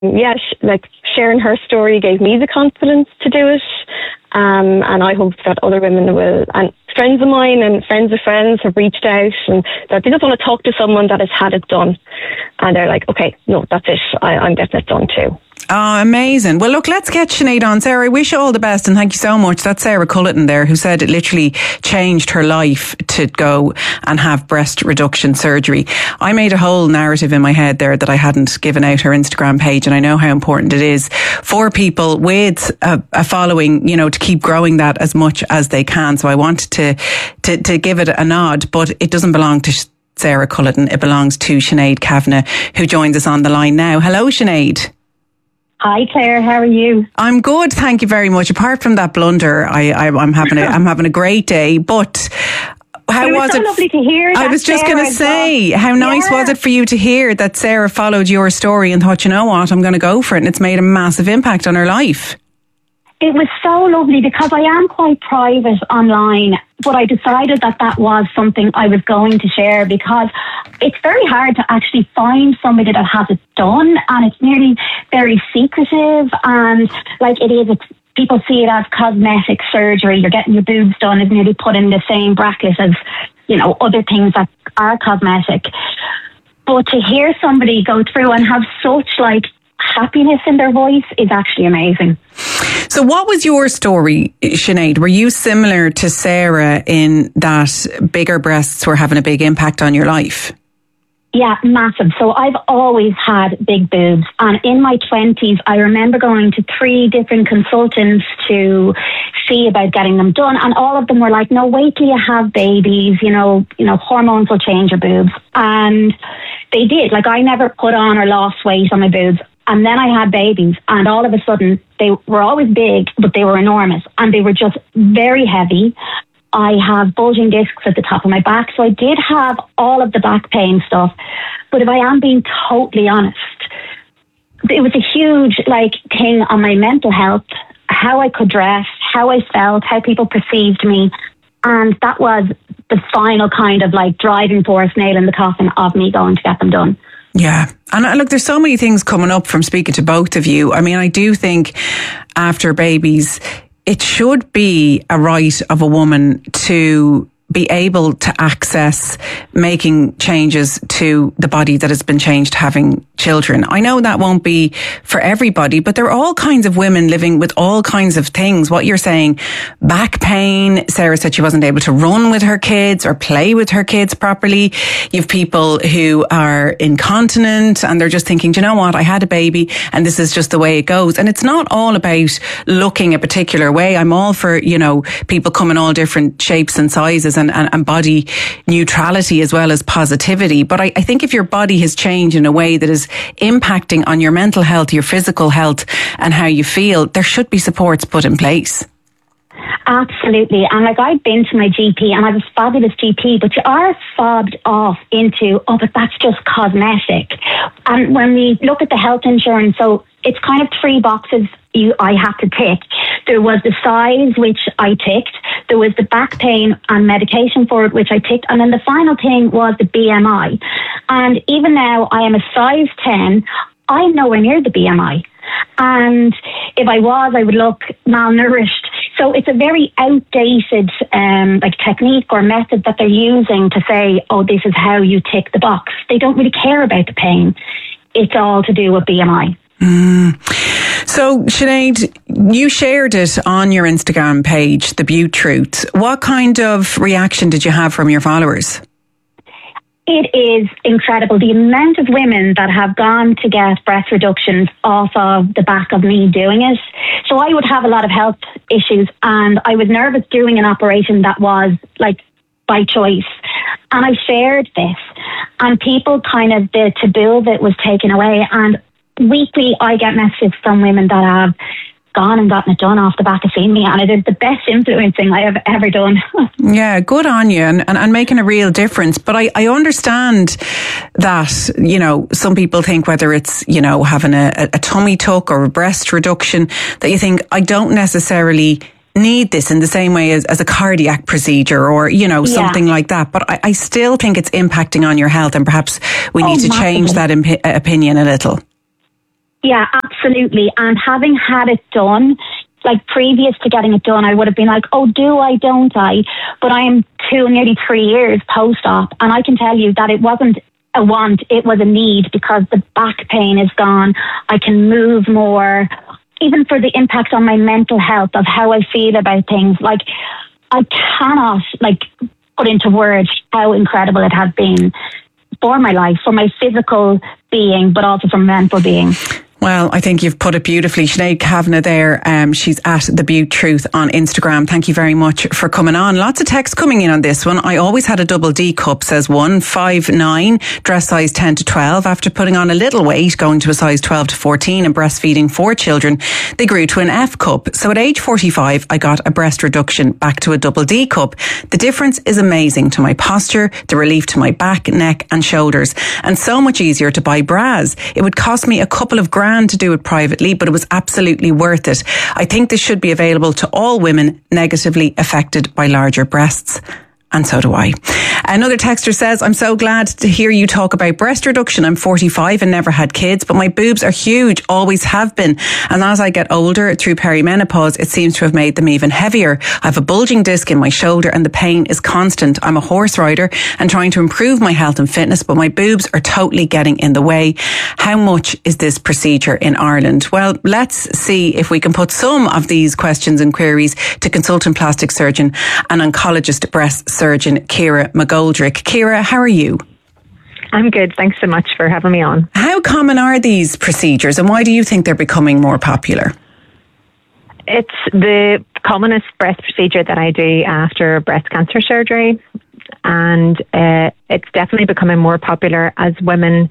yeah, like sharing her story gave me the confidence to do it. And I hope that other women will. And friends of mine and friends of friends have reached out and that they just want to talk to someone that has had it done. And they're like, okay, no, that's it. I'm getting it done too. Oh, amazing. Well, look, let's get Sinead on. Sarah, I wish you all the best and thank you so much. That's Sarah Culleton there, who said it literally changed her life to go and have breast reduction surgery. I made a whole narrative in my head there that I hadn't given out her Instagram page, and I know how important it is for people with a following, you know, to keep growing that as much as they can. So I wanted to give it a nod, but it doesn't belong to Sarah Culleton. It belongs to Sinead Kavanagh, who joins us on the line now. Hello, Sinead. Hi Claire, how are you? I'm good, thank you very much. Apart from that blunder, I'm having a great day. But how was it? Lovely to hear. I was just going to say, how nice was it for you to hear that Sarah followed your story and thought, you know what, I'm going to go for it, and it's made a massive impact on her life. It was so lovely because I am quite private online, but I decided that was something I was going to share because it's very hard to actually find somebody that has it done, and it's nearly very secretive, and like people see it as cosmetic surgery. You're getting your boobs done is nearly put in the same bracket as, you know, other things that are cosmetic. But to hear somebody go through and have such like happiness in their voice is actually amazing. So what was your story, Sinead? Were you similar to Sarah in that bigger breasts were having a big impact on your life? Yeah, massive. So I've always had big boobs, and in my 20s I remember going to 3 different consultants to see about getting them done, and all of them were like, no, wait till you have babies, you know, hormones will change your boobs. And they did. Like, I never put on or lost weight on my boobs. And then I had babies, and all of a sudden they were always big, but they were enormous, and they were just very heavy. I have bulging discs at the top of my back, so I did have all of the back pain stuff. But if I am being totally honest, it was a huge thing on my mental health, how I could dress, how I felt, how people perceived me. And that was the final kind of driving force, nail in the coffin of me going to get them done. Yeah. And look, there's so many things coming up from speaking to both of you. I mean, I do think after babies, it should be a right of a woman to be able to access making changes to the body that has been changed having children. I know that won't be for everybody, but there are all kinds of women living with all kinds of things. What you're saying, back pain. Sarah said she wasn't able to run with her kids or play with her kids properly. You've people who are incontinent and they're just thinking, do you know what? I had a baby and this is just the way it goes. And it's not all about looking a particular way. I'm all for, people come in all different shapes and sizes and body neutrality as well as positivity. But I think if your body has changed in a way that is impacting on your mental health, your physical health and how you feel, there should be supports put in place. Absolutely. And I've been to my GP and I have a fabulous GP, but you are fobbed off into, but that's just cosmetic. And when we look at the health insurance, so it's kind of 3 boxes I have to tick. There was the size, which I ticked. There was the back pain and medication for it, which I ticked. And then the final thing was the BMI. And even now I am a size 10. I'm nowhere near the BMI. And if I was, I would look malnourished. So it's a very outdated technique or method that they're using to say, this is how you tick the box. They don't really care about the pain. It's all to do with BMI. So, Sinead, you shared it on your Instagram page, The Beaut Truth. What kind of reaction did you have from your followers? It is incredible. The amount of women that have gone to get breast reductions off of the back of me doing it. So I would have a lot of health issues and I was nervous doing an operation that was by choice. And I shared this and people the taboo of it was taken away. And weekly I get messages from women that have gone and gotten it done off the back of seeing me, and it is the best influencing I have ever done. Yeah, good on you and making a real difference. But I understand that, some people think whether it's, having a tummy tuck or a breast reduction, that you think, I don't necessarily need this in the same way as a cardiac procedure or, something like that. But I still think it's impacting on your health and perhaps we need to change that opinion a little. Yeah, absolutely. And having had it done, like previous to getting it done, I would have been like, oh, do I, don't I? But I am nearly 3 years post-op, and I can tell you that it wasn't a want, it was a need, because the back pain is gone. I can move more, even for the impact on my mental health of how I feel about things. Like, I cannot put into words how incredible it has been for my life, for my physical being, but also for mental being. Well, I think you've put it beautifully. Sinead Kavanagh there, she's at The Beaut Truth on Instagram. Thank you very much for coming on. Lots of text coming in on this one. I always had a double D cup, says one, 5'9", dress size 10 to 12. After putting on a little weight, going to a size 12 to 14 and breastfeeding 4 children, they grew to an F cup. So at age 45, I got a breast reduction back to a double D cup. The difference is amazing to my posture, the relief to my back, neck and shoulders, and so much easier to buy bras. It would cost me a couple of grand to do it privately, but it was absolutely worth it. I think this should be available to all women negatively affected by larger breasts. And so do I. Another texter says, I'm so glad to hear you talk about breast reduction. I'm 45 and never had kids, but my boobs are huge, always have been. And as I get older through perimenopause, it seems to have made them even heavier. I have a bulging disc in my shoulder and the pain is constant. I'm a horse rider and trying to improve my health and fitness, but my boobs are totally getting in the way. How much is this procedure in Ireland? Well, let's see if we can put some of these questions and queries to consultant plastic surgeon and oncologist breast surgeon Ciara McGoldrick. Ciara, how are you? I'm good. Thanks so much for having me on. How common are these procedures and why do you think they're becoming more popular? It's the commonest breast procedure that I do after breast cancer surgery, and it's definitely becoming more popular as women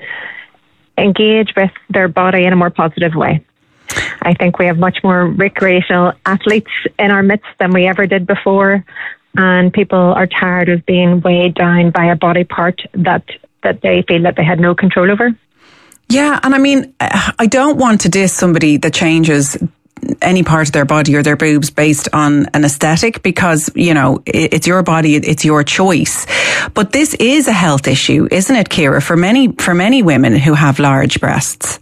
engage with their body in a more positive way. I think we have much more recreational athletes in our midst than we ever did before. And people are tired of being weighed down by a body part that they feel that they had no control over. Yeah, and I mean, I don't want to diss somebody that changes any part of their body or their boobs based on an aesthetic, because, you know, it's your body, it's your choice. But this is a health issue, isn't it, Ciara, for many women who have large breasts?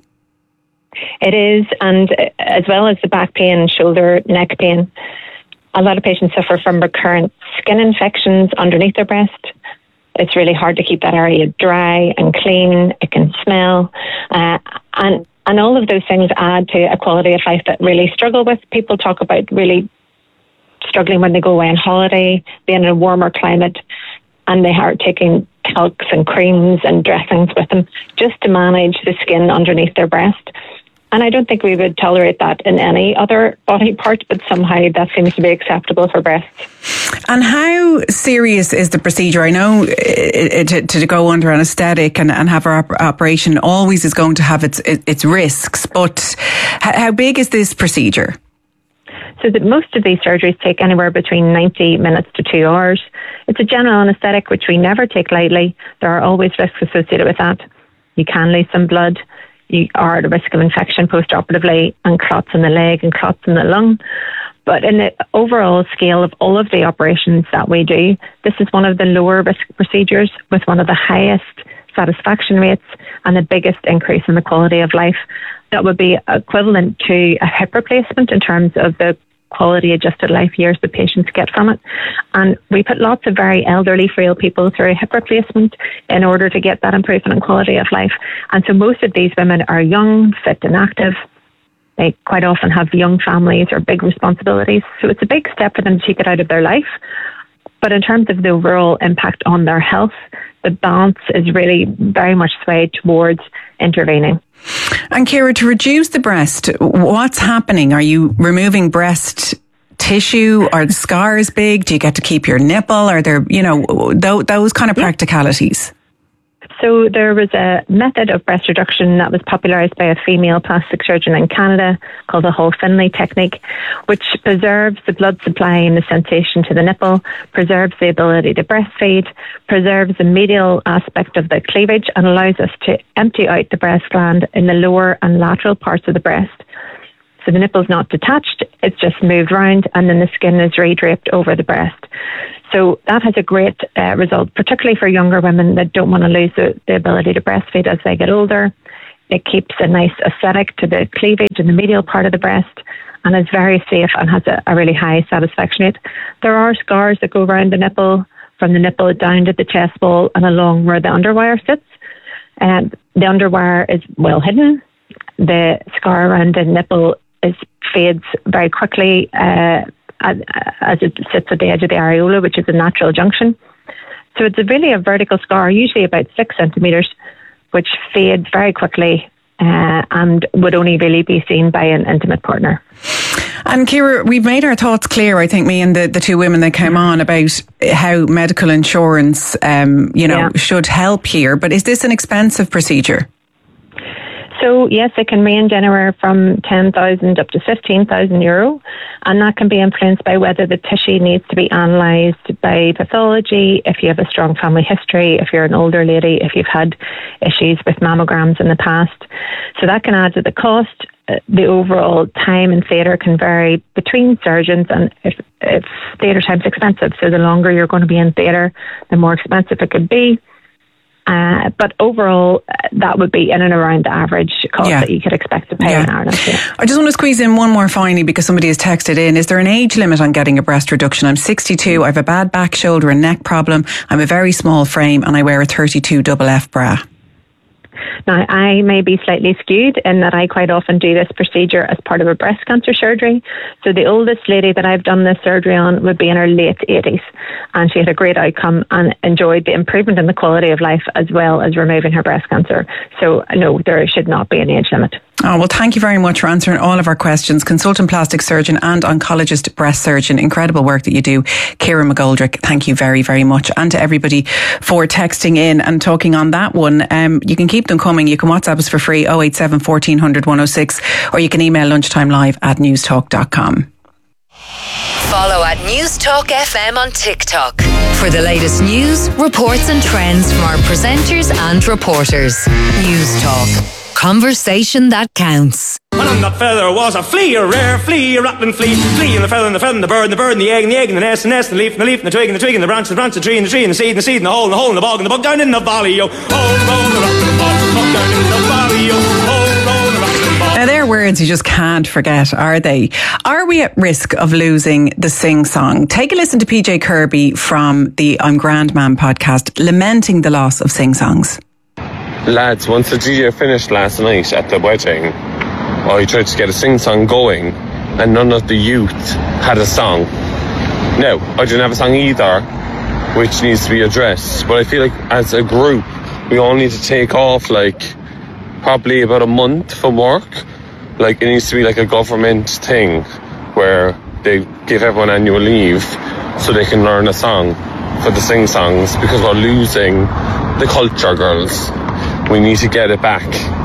It is, and as well as the back pain, shoulder, neck pain, a lot of patients suffer from recurrent skin infections underneath their breast. It's really hard to keep that area dry and clean. It can smell. And all of those things add to a quality of life that really struggle with. People talk about really struggling when they go away on holiday, being in a warmer climate, and they are taking talcs and creams and dressings with them just to manage the skin underneath their breast. And I don't think we would tolerate that in any other body part, but somehow that seems to be acceptable for breasts. And how serious is the procedure? I know to go under anaesthetic and have our operation always is going to have its risks, but how big is this procedure? So that most of these surgeries take anywhere between 90 minutes to 2 hours. It's a general anaesthetic, which we never take lightly. There are always risks associated with that. You can lose some blood. You are at a risk of infection post-operatively and clots in the leg and clots in the lung. But in the overall scale of all of the operations that we do, this is one of the lower risk procedures with one of the highest satisfaction rates and the biggest increase in the quality of life. That would be equivalent to a hip replacement in terms of the quality adjusted life years the patients get from it. And we put lots of very elderly, frail people through a hip replacement in order to get that improvement in quality of life. And so most of these women are young, fit and active. They quite often have young families or big responsibilities. So it's a big step for them to take it out of their life. But in terms of the overall impact on their health, the balance is really very much swayed towards intervening. And Ciara, to reduce the breast, what's happening? Are you removing breast tissue? Are the scars big? Do you get to keep your nipple? Are there, those kind of practicalities? So there was a method of breast reduction that was popularised by a female plastic surgeon in Canada called the Hall-Finley technique, which preserves the blood supply and the sensation to the nipple, preserves the ability to breastfeed, preserves the medial aspect of the cleavage, and allows us to empty out the breast gland in the lower and lateral parts of the breast. So the nipple's not detached, it's just moved round, and then the skin is redraped over the breast. So that has a great result, particularly for younger women that don't want to lose the ability to breastfeed as they get older. It keeps a nice aesthetic to the cleavage in the medial part of the breast, and is very safe and has a really high satisfaction rate. There are scars that go around the nipple, from the nipple down to the chest ball and along where the underwire sits. And the underwire is well hidden. The scar around the nipple fades very quickly as it sits at the edge of the areola, which is a natural junction. So it's really a vertical scar, usually about 6 centimetres, which fades very quickly and would only really be seen by an intimate partner. And Ciara, we've made our thoughts clear, I think, me and the two women that came on, about how medical insurance, should help here. But is this an expensive procedure? So yes, it can range anywhere from 10,000 up to 15,000 euro, and that can be influenced by whether the tissue needs to be analysed by pathology, if you have a strong family history, if you're an older lady, if you've had issues with mammograms in the past. So that can add to the cost. The overall time in theatre can vary between surgeons, and if theatre time's expensive, so the longer you're going to be in theatre, the more expensive it could be. But overall, that would be in and around the average cost that you could expect to pay in Ireland. Yeah. I just want to squeeze in one more finally, because somebody has texted in. Is there an age limit on getting a breast reduction? I'm 62, I have a bad back, shoulder and neck problem. I'm a very small frame and I wear a 32 FF bra. Now, I may be slightly skewed in that I quite often do this procedure as part of a breast cancer surgery. So the oldest lady that I've done this surgery on would be in her late 80s. And she had a great outcome and enjoyed the improvement in the quality of life as well as removing her breast cancer. So no, there should not be an age limit. Oh, well, thank you very much for answering all of our questions. Consultant plastic surgeon and oncologist breast surgeon. Incredible work that you do. Ciara McGoldrick, thank you very, very much. And to everybody for texting in and talking on that one. You can keep them coming. You can WhatsApp us for free, 087 1400 106, or you can email lunchtimelive@newstalk.com. Follow at Newstalk FM on TikTok for the latest news, reports and trends from our presenters and reporters. Newstalk. Conversation that counts. And on that feather was a flea, a rare flea, a rattling flea, flea and the feather and the feather and the bird and the egg and the egg and the nest and the leaf and the leaf and the twig and the twig and the branch and the tree and the tree and the seed and the seed and the hole and the hole and the bog and the bug down in the valley, yo. Hole, roll, the rattling bog, the bug down in the valley, yo. Hole, roll, the rattling bog. Now, they're words you just can't forget, are they? Are we at risk of losing the sing-song? Take a listen to PJ Kirby from the I'm Grand Man podcast, lamenting the loss of sing-songs. Lads, once the DJ finished last night at the wedding, I tried to get a sing-song going, and none of the youth had a song. No, I didn't have a song either, which needs to be addressed. But I feel like as a group, we all need to take off probably about a month from work. It needs to be a government thing where they give everyone annual leave so they can learn a song for the sing-songs, because we're losing the culture, girls. We need to get it back.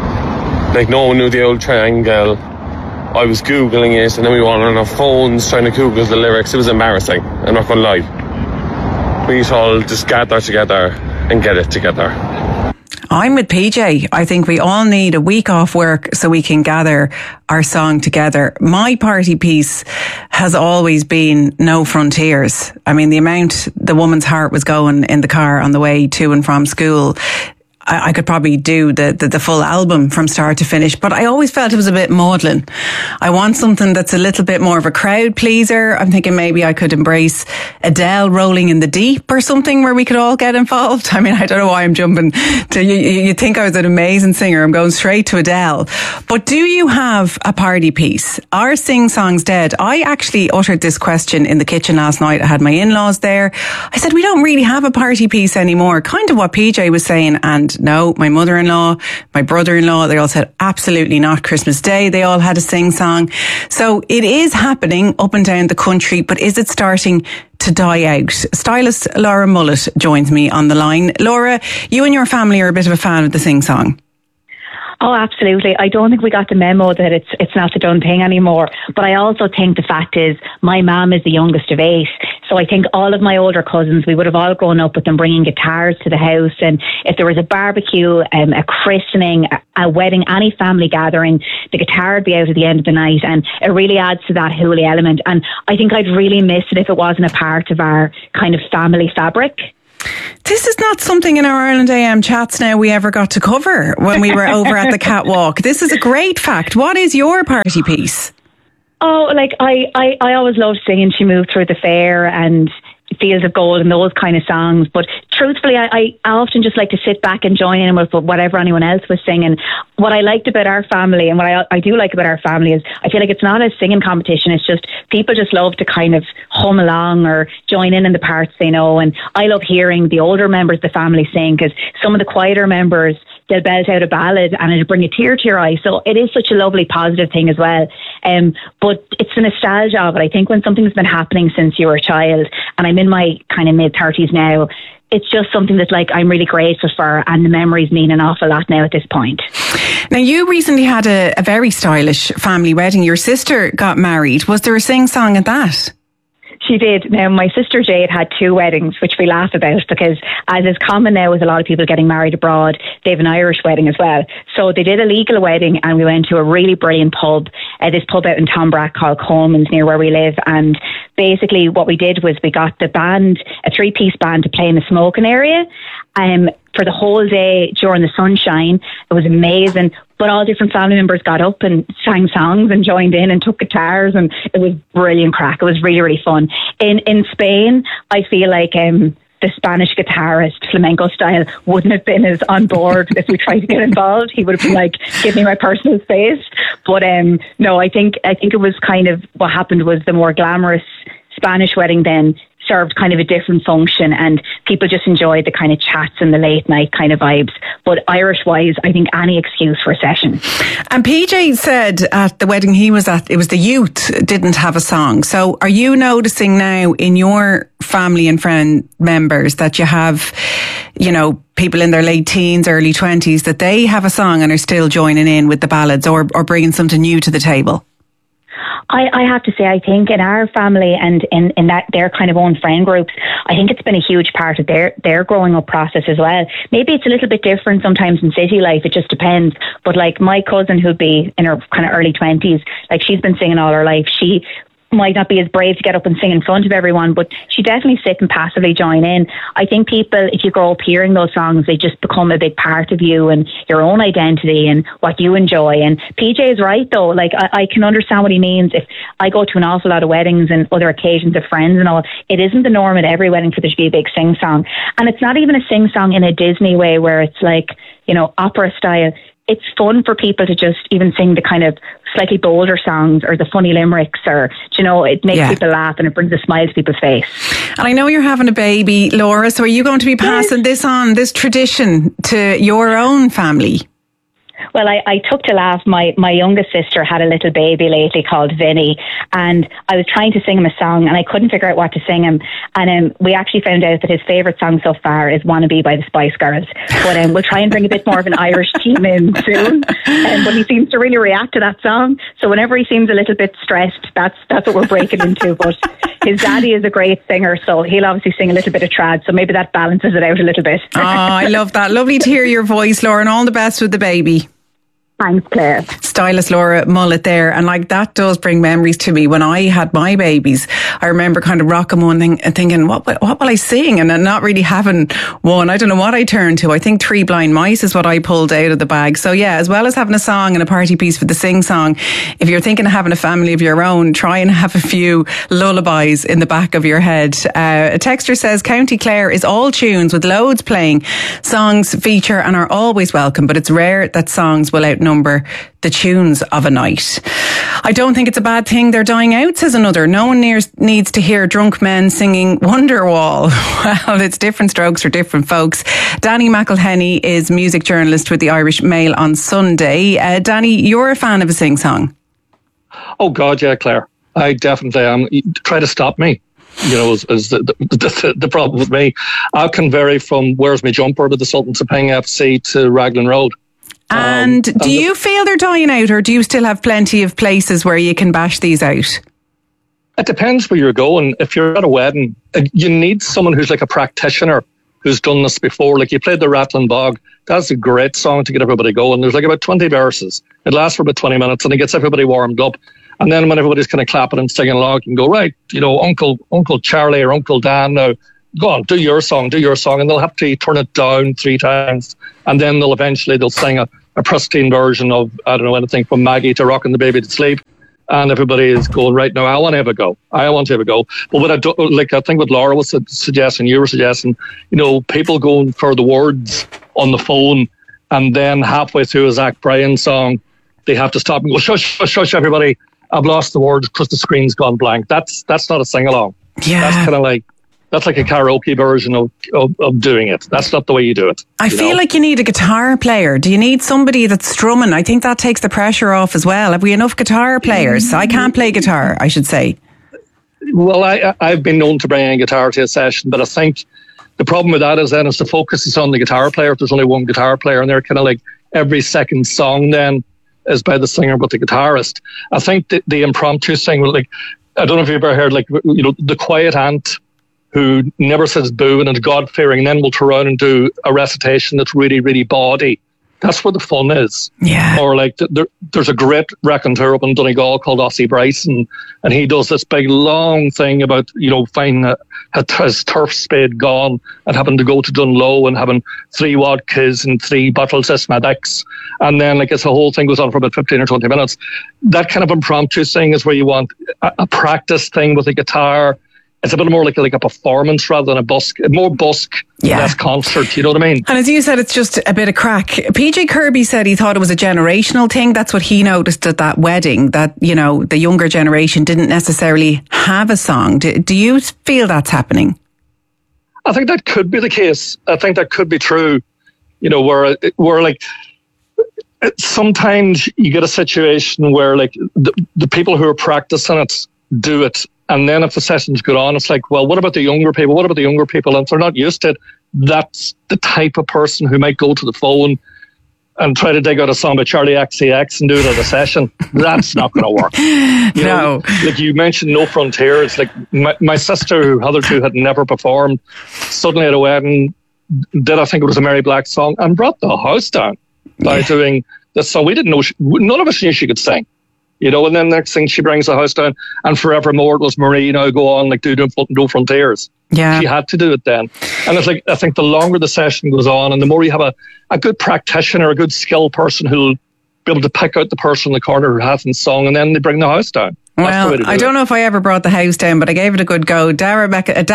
No one knew the old triangle. I was Googling it, and then we were on our phones trying to Google the lyrics. It was embarrassing. I'm not going to lie. We need to all just gather together and get it together. I'm with PJ. I think we all need a week off work so we can gather our song together. My party piece has always been No Frontiers. I mean, the amount the woman's heart was going in the car on the way to and from school, I could probably do the full album from start to finish, but I always felt it was a bit maudlin. I want something that's a little bit more of a crowd pleaser. I'm thinking maybe I could embrace Adele, Rolling in the Deep or something where we could all get involved. I mean, I don't know why I'm jumping to you think I was an amazing singer. I'm going straight to Adele. But do you have a party piece? Are sing-songs dead? I actually uttered this question in the kitchen last night. I had my in-laws there. I said, we don't really have a party piece anymore. Kind of what PJ was saying. And no, my mother-in-law, my brother-in-law, they all said absolutely not. Christmas Day, they all had a sing-song. So it is happening up and down the country, but is it starting to die out? Stylist Laura Mullet joins me on the line. Laura, you and your family are a bit of a fan of the sing-song. Oh, absolutely. I don't think we got the memo that it's not a done thing anymore. But I also think the fact is my mum is the youngest of 8. So I think all of my older cousins, we would have all grown up with them bringing guitars to the house. And if there was a barbecue, a christening, a wedding, any family gathering, the guitar would be out at the end of the night. And it really adds to that holy element. And I think I'd really miss it if it wasn't a part of our kind of family fabric. This is not something in our Ireland AM chats now we ever got to cover when we were over at the catwalk. This is a great fact. What is your party piece? Oh, like I always loved singing She Moved Through the Fair and Fields of Gold and those kind of songs. But truthfully, I often just like to sit back and join in with whatever anyone else was singing. What I liked about our family and what I do like about our family is I feel like it's not a singing competition. It's just people just love to kind of hum along or join in the parts they know. And I love hearing the older members of the family sing, because some of the quieter members, they'll belt out a ballad and it'll bring a tear to your eye. So it is such a lovely positive thing as well. But it's the nostalgia of it. I think when something's been happening since you were a child, and I'm in my kind of mid-30s now, it's just something that like I'm really grateful for, and the memories mean an awful lot now at this point. Now, you recently had a very stylish family wedding. Your sister got married. Was there a sing-song at that? She did. Now, my sister Jade had 2 weddings, which we laugh about because, as is common now with a lot of people getting married abroad, they have an Irish wedding as well. So they did a legal wedding, and we went to a really brilliant pub, this pub out in Tombrack called Coleman's, near where we live. And basically what we did was we got the band, a 3-piece band, to play in the smoking area for the whole day during the sunshine. It was amazing. But all different family members got up and sang songs and joined in and took guitars, and it was brilliant crack. It was really, really fun. In Spain, I feel like the Spanish guitarist, flamenco style, wouldn't have been as on board if we tried to get involved. He would have been like, give me my personal space. But no, I think it was kind of what happened was the more glamorous Spanish wedding then served kind of a different function, and people just enjoyed the kind of chats and the late night kind of vibes. But Irish-wise, I think any excuse for a session. And PJ said at the wedding he was at, it was the youth didn't have a song. So are you noticing now in your family and friend members that you have, you know, people in their late teens, early 20s, that they have a song and are still joining in with the ballads or bringing something new to the table? I have to say, I think in our family and in that their kind of own friend groups, I think it's been a huge part of their growing up process as well. Maybe it's a little bit different sometimes in city life, it just depends. But like my cousin, who'd be in her kind of early 20s, like she's been singing all her life. She might not be as brave to get up and sing in front of everyone, but she definitely sit and passively join in. I think people, if you grow up hearing those songs, they just become a big part of you and your own identity and what you enjoy. And PJ is right though, like I can understand what he means. If I go to an awful lot of weddings and other occasions of friends and all, it isn't the norm at every wedding for there to be a big sing song. And it's not even a sing song in a Disney way where it's like, you know, opera style. It's fun for people to just even sing the kind of slightly bolder songs or the funny limericks, or, you know, it makes people laugh and it brings a smile to people's face. And I know you're having a baby, Laura, so are you going to be passing this on, this tradition, to your own family? Well, I took to laugh. My youngest sister had a little baby lately called Vinny, and I was trying to sing him a song and I couldn't figure out what to sing him. And we actually found out that his favourite song so far is Wannabe by the Spice Girls. But we'll try and bring a bit more of an Irish theme in soon. But he seems to really react to that song. So whenever he seems a little bit stressed, that's what we're breaking into. But his daddy is a great singer, so he'll obviously sing a little bit of trad. So maybe that balances it out a little bit. Oh, I love that. Lovely to hear your voice, Laura, and all the best with the baby. Thanks, Claire. Stylist Laura Mullet there. And like that does bring memories to me. When I had my babies, I remember kind of rocking one thing and thinking, what will I sing? And not really having one. I don't know what I turned to. I think Three Blind Mice is what I pulled out of the bag. So yeah, as well as having a song and a party piece for the sing song, if you're thinking of having a family of your own, try and have a few lullabies in the back of your head. A texter says County Clare is all tunes with loads playing. Songs feature and are always welcome, but it's rare that songs will outnumber the tunes of a night. I don't think it's a bad thing they're dying out, says another. No one needs to hear drunk men singing Wonderwall. Well, it's different strokes for different folks. Danny McElhenney is music journalist with the Irish Mail on Sunday. Danny, you're a fan of a sing-song? Oh God, yeah, Claire. I definitely am. Try to stop me. You know, is the problem with me. I can vary from Where's My Jumper to the Sultans of Peng FC to Raglan Road. And do you feel they're dying out, or do you still have plenty of places where you can bash these out? It depends where you're going. If you're at a wedding, you need someone who's like a practitioner who's done this before. Like you played the Rattling Bog. That's a great song to get everybody going. There's like about 20 verses. It lasts for about 20 minutes and it gets everybody warmed up. And then when everybody's kind of clapping and singing along, you can go, right, you know, Uncle Charlie or Uncle Dan now, go on, do your song, and they'll have to turn it down 3 times, and then they'll sing a pristine version of, I don't know, anything from Maggie to Rocking the Baby to Sleep, and everybody is going, right now, I want to have a go. But what I think what Laura was suggesting, you were suggesting, people going for the words on the phone, and then halfway through a Zach Bryan song, they have to stop and go, shush, shush, everybody, I've lost the words because the screen's gone blank. That's not a sing-along. Yeah. That's kind of that's like a karaoke version of doing it. That's not the way you do it. I feel like you need a guitar player. Do you need somebody that's strumming? I think that takes the pressure off as well. Have we enough guitar players? I can't play guitar, I should say. Well, I've been known to bring in guitar to a session, but I think the problem with that is the focus is on the guitar player. If there's only one guitar player, and they're kind of like every second song then is by the singer but the guitarist. I think the impromptu thing, I don't know if you've ever heard, the quiet aunt who never says boo and is God-fearing, and then will turn around and do a recitation that's really, really bawdy. That's where the fun is. Yeah. Or there's a great raconteur up in Donegal called Ossie Bryson, and he does this big long thing about, finding his turf spade gone and having to go to Dunlow and having 3 vodkas and 3 bottles of Smithwick's. And then the whole thing goes on for about 15 or 20 minutes. That kind of impromptu thing is where you want a practice thing with a guitar. It's a bit more like a performance rather than a busk. More busk, less concert, you know what I mean? And as you said, it's just a bit of crack. PJ Kirby said he thought it was a generational thing. That's what he noticed at that wedding, that, the younger generation didn't necessarily have a song. Do you feel that's happening? I think that could be the case. I think that could be true, where sometimes you get a situation where the people who are practicing it do it. And then if the session's good on, it's like, well, what about the younger people? And if they're not used to it, that's the type of person who might go to the phone and try to dig out a song by Charlie XCX and do it at a session. That's not going to work. No. Like you mentioned, No Frontiers. Like my sister, who hitherto had never performed, suddenly at a wedding did, I think it was a Mary Black song, and brought the house down by doing this song. We didn't know, none of us knew she could sing. And then next thing she brings the house down, and forevermore it was Marie, go on, do No Frontiers. Yeah. She had to do it then. And it's I think the longer the session goes on and the more you have a good practitioner, a good skilled person who'll be able to pick out the person in the corner who hasn't sung, and then they bring the house down. Well, I don't know if I ever brought the house down, but I gave it a good go. Danny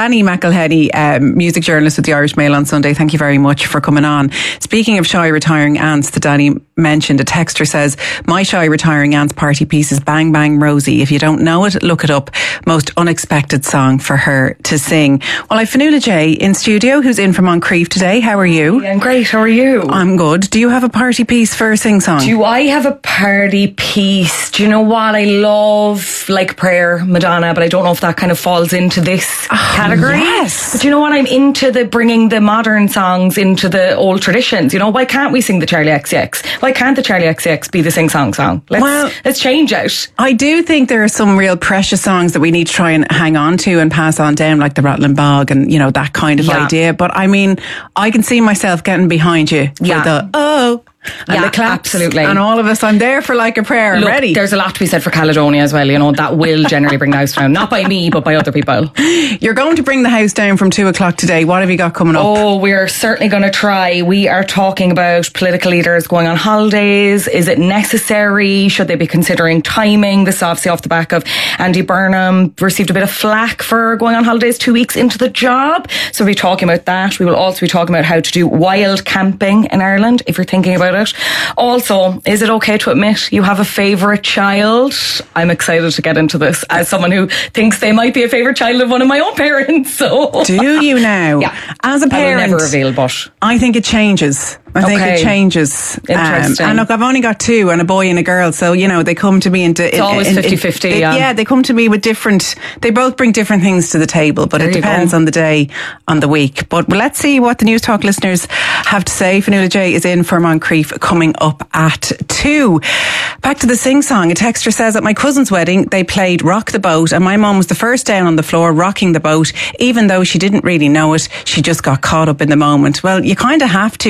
McElhenney, music journalist with the Irish Mail on Sunday, thank you very much for coming on. Speaking of shy retiring aunts that Danny mentioned, a texter says, my shy retiring aunt's party piece is Bang Bang Rosie. If you don't know it, look it up. Most unexpected song for her to sing. Well, I've Fionnuala J in studio, who's in from Moncrief today. How are you? I'm great. How are you? I'm good. Do you have a party piece for a sing-song? Do I have a party piece? Do you know what? I love Like Prayer, Madonna, but I don't know if that kind of falls into this category. Yes. But you know what? I'm into bringing the modern songs into the old traditions. Why can't we sing the Charlie XCX? Why can't the Charlie XCX be the sing-song song? Let's change it. I do think there are some real precious songs that we need to try and hang on to and pass on down, like the Rattling Bog and, that kind of idea. But I mean, I can see myself getting behind you with the, and the claps, absolutely. And all of us, I'm there for Like a Prayer. I'm ready. There's a lot to be said for Caledonia as well. That will generally bring the house down. Not by me, but by other people. You're going to bring the house down from 2:00 today. What have you got coming up? Oh, we're certainly going to try. We are talking about political leaders going on holidays. Is it necessary? Should they be considering timing? This is obviously off the back of Andy Burnham received a bit of flack for going on holidays 2 weeks into the job. So we'll be talking about that. We will also be talking about how to do wild camping in Ireland, if you're thinking about it. Also, is it okay to admit you have a favourite child? I'm excited to get into this as someone who thinks they might be a favourite child of one of my own parents. So, do you now? Yeah. As a parent, I will never reveal, but I think it changes. I think it changes. Interesting. And look, I've only got 2, and a boy and a girl, so they come to me it's always 50-50. Yeah, they come to me with they both bring different things to the table, but it depends on the day, on the week. But let's see what the News Talk listeners have to say. Fionnuala J is in for Moncrief coming up at 2. Back to the sing-song. A texter says, at my cousin's wedding, they played Rock the Boat, and my mum was the first down on the floor rocking the boat. Even though she didn't really know it, she just got caught up in the moment. Well, you kind of have to. I'm a bit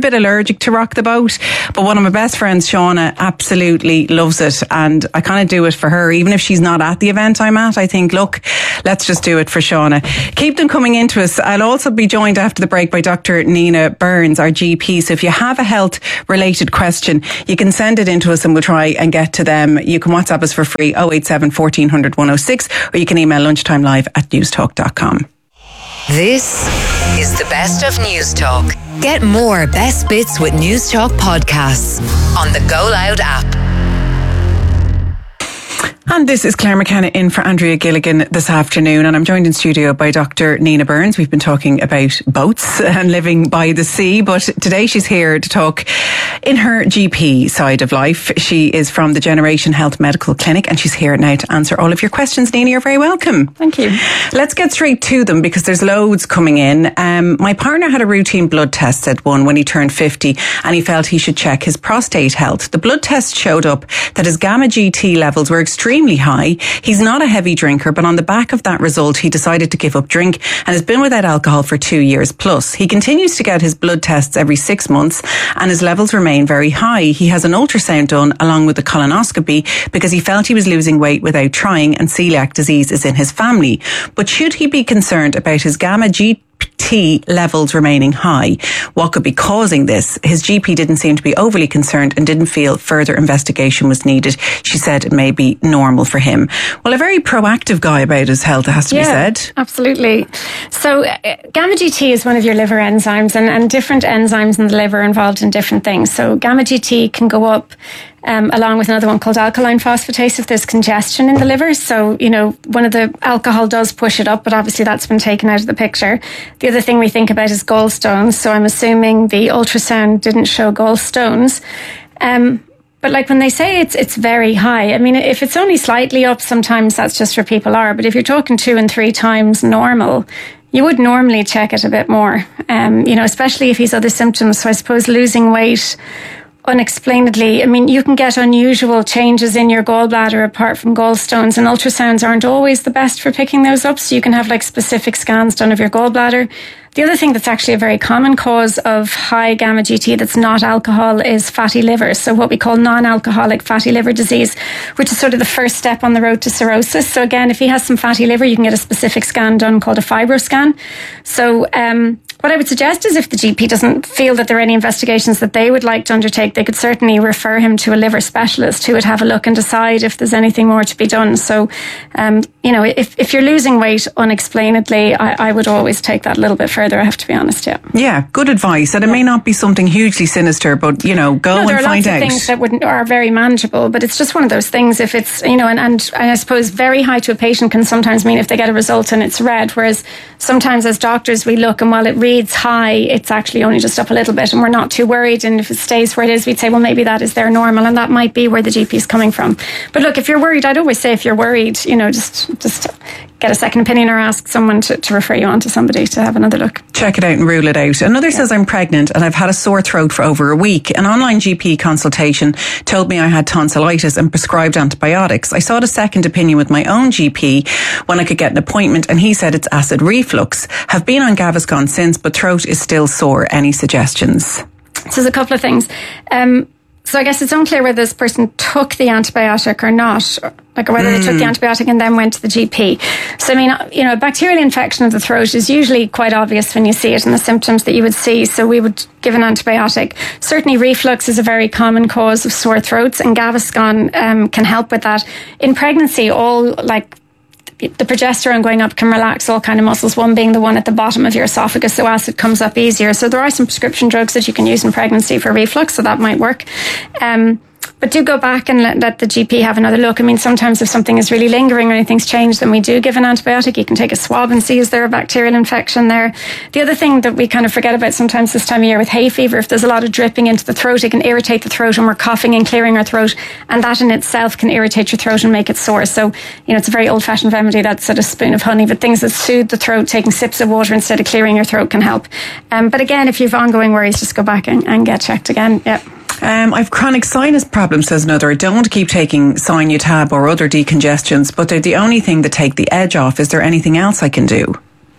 bit allergic to rock the boat, but one of my best friends, Shauna, absolutely loves it, and I kind of do it for her, even if she's not at the event I'm at. I think, look, let's just do it for Shauna. Keep them coming into us. I'll also be joined after the break by Dr. Nina Burns, our GP. So if you have a health related question, you can send it into us and we'll try and get to them. You can WhatsApp us for free, 087 1400 106, or you can email lunchtimelive@newstalk.com. This is the best of News Talk. Get more best bits with News Talk podcasts on the Go Loud app. And this is Claire McKenna in for Andrea Gilligan this afternoon, and I'm joined in studio by Dr. Nina Burns. We've been talking about boats and living by the sea, but today she's here to talk in her GP side of life. She is from the Generation Health Medical Clinic, and she's here now to answer all of your questions. Nina, you're very welcome. Thank you. Let's get straight to them because there's loads coming in. My partner had a routine blood test, said one, when he turned 50, and he felt he should check his prostate health. The blood test showed up that his gamma GT levels were extremely high. He's not a heavy drinker, but on the back of that result, he decided to give up drink and has been without alcohol for 2 years plus. He continues to get his blood tests every 6 months and his levels remain very high. He has an ultrasound done along with a colonoscopy because he felt he was losing weight without trying, and celiac disease is in his family. But should he be concerned about his gamma GT levels remaining high? What could be causing this? His GP didn't seem to be overly concerned and didn't feel further investigation was needed. She said it may be normal for him. Well, a very proactive guy about his health, it has to be said. Absolutely. So gamma GT is one of your liver enzymes, and different enzymes in the liver are involved in different things. So gamma GT can go up along with another one called alkaline phosphatase if there's congestion in the liver. So, one of the alcohol does push it up, but obviously that's been taken out of the picture. The other thing we think about is gallstones. So I'm assuming the ultrasound didn't show gallstones. But like when they say it's very high, I mean, if it's only slightly up, sometimes that's just where people are. But if you're talking 2 and 3 times normal, you would normally check it a bit more, especially if he's other symptoms. So I suppose losing weight unexplainedly, I mean, you can get unusual changes in your gallbladder apart from gallstones, and ultrasounds aren't always the best for picking those up. So you can have specific scans done of your gallbladder. The other thing that's actually a very common cause of high gamma GT that's not alcohol is fatty liver. So what we call non-alcoholic fatty liver disease, which is sort of the first step on the road to cirrhosis. So again, if he has some fatty liver, you can get a specific scan done called a fibroscan. So what I would suggest is if the GP doesn't feel that there are any investigations that they would like to undertake, they could certainly refer him to a liver specialist who would have a look and decide if there's anything more to be done. So, if you're losing weight unexplainedly, I would always take that a little bit further, I have to be honest, yeah. Yeah, good advice. And it may not be something hugely sinister, but, go and find out. There are lots of things that are very manageable, but it's just one of those things. If it's, and I suppose very high to a patient can sometimes mean if they get a result and it's red, whereas sometimes as doctors we look and while it reads high, it's actually only just up a little bit and we're not too worried. And if it stays where it is, we'd say, well, maybe that is their normal, and that might be where the GP is coming from. But look, if you're worried, I'd always say if you're worried, just get a second opinion or ask someone to refer you on to somebody to have another look. Check it out and rule it out. Another says, I'm pregnant and I've had a sore throat for over a week. An online GP consultation told me I had tonsillitis and prescribed antibiotics. I sought a second opinion with my own GP when I could get an appointment, and he said it's acid reflux. Have been on Gaviscon since, but throat is still sore. Any suggestions? So there's a couple of things. So I guess it's unclear whether this person took the antibiotic or not, or whether they took the antibiotic and then went to the GP. So, I mean, a bacterial infection of the throat is usually quite obvious when you see it and the symptoms that you would see. So we would give an antibiotic. Certainly reflux is a very common cause of sore throats, and Gaviscon can help with that. In pregnancy, the progesterone going up can relax all kind of muscles, one being the one at the bottom of your esophagus, so acid comes up easier. So there are some prescription drugs that you can use in pregnancy for reflux, so that might work. But do go back and let the GP have another look. I mean, sometimes if something is really lingering or anything's changed, then we do give an antibiotic. You can take a swab and see is there a bacterial infection there. The other thing that we kind of forget about sometimes this time of year with hay fever, if there's a lot of dripping into the throat, it can irritate the throat, and we're coughing and clearing our throat, and that in itself can irritate your throat and make it sore. So, it's a very old-fashioned remedy, that sort of spoon of honey, but things that soothe the throat, taking sips of water instead of clearing your throat can help. But again, if you've ongoing worries, just go back and get checked again. Yeah. I've chronic sinus problems, says another. I don't want to keep taking Sinutab or other decongestants, but they're the only thing that take the edge off. Is there anything else I can do?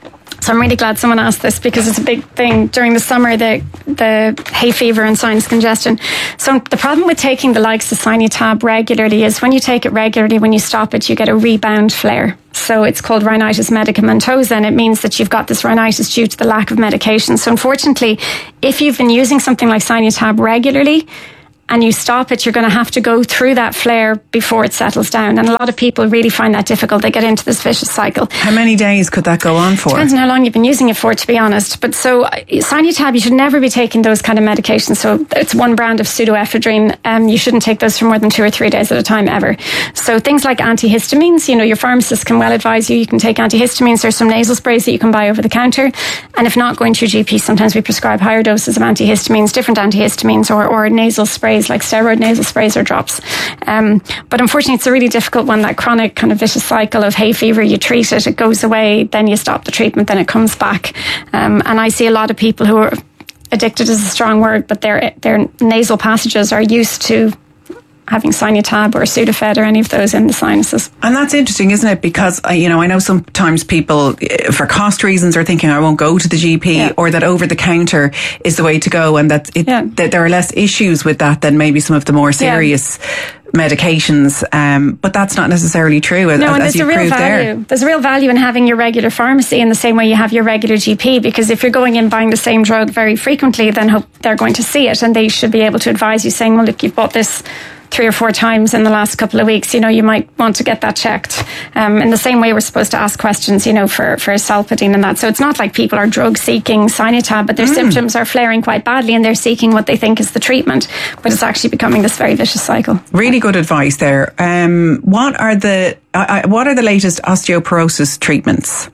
So I'm really glad someone asked this because it's a big thing during the summer, the hay fever and sinus congestion. So the problem with taking the likes of Sinutab regularly is when you take it regularly, when you stop it, you get a rebound flare. So it's called rhinitis medicamentosa, and it means that you've got this rhinitis due to the lack of medication. So unfortunately, if you've been using something like Sinutab regularly, and you stop it, you're going to have to go through that flare before it settles down. And a lot of people really find that difficult. They get into this vicious cycle. How many days could that go on for? Depends on how long you've been using it for, to be honest. But so Sinutab, you should never be taking those kind of medications. So it's one brand of pseudoephedrine. You shouldn't take those for more than 2 or 3 days at a time ever. So things like antihistamines, your pharmacist can well advise you can take antihistamines. There's some nasal sprays that you can buy over the counter. And if not going to your GP, sometimes we prescribe higher doses of antihistamines, different antihistamines or nasal sprays like steroid nasal sprays or drops. But unfortunately, it's a really difficult one, that chronic kind of vicious cycle of hay fever. You treat it, it goes away, then you stop the treatment, then it comes back. And I see a lot of people who are addicted is a strong word, but their nasal passages are used to having Sinutab or Sudafed or any of those in the sinuses. And that's interesting, isn't it? Because, I know sometimes people, for cost reasons, are thinking, I won't go to the GP, or that over-the-counter is the way to go, and that there are less issues with that than maybe some of the more serious medications. But that's not necessarily true, as you proved there. There's a real value in having your regular pharmacy in the same way you have your regular GP, because if you're going in buying the same drug very frequently, then they're going to see it, and they should be able to advise you, saying, well, look, you've bought this 3 or 4 times in the last couple of weeks, you might want to get that checked. In the same way we're supposed to ask questions, for Solpadeine and that. So it's not like people are drug seeking Sinutab, but their symptoms are flaring quite badly and they're seeking what they think is the treatment, but it's actually becoming this very vicious cycle. Really good advice there. What are the latest osteoporosis treatments?